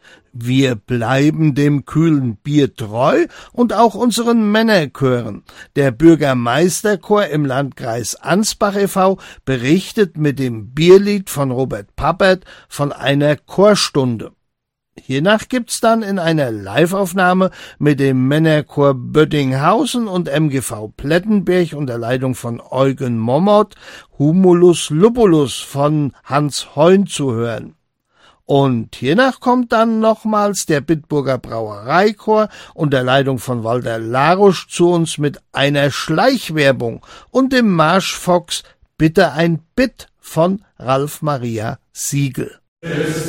Wir bleiben dem kühlen Bier treu und auch unseren Männerchören. Der Bürgermeisterchor im Landkreis Ansbach e.V. berichtet mit dem Bierlied von Robert Pappert von einer Chorstunde. Hiernach gibt's dann in einer Liveaufnahme mit dem Männerchor Böttinghausen und MGV Plettenberg unter Leitung von Eugen Mommot Humulus Lupulus von Hans Heun zu hören. Und hiernach kommt dann nochmals der Bitburger Brauereichor unter Leitung von Walter Larusch zu uns mit einer Schleichwerbung und dem Marsch Fox Bitte ein Bit von Ralf Maria Siegel.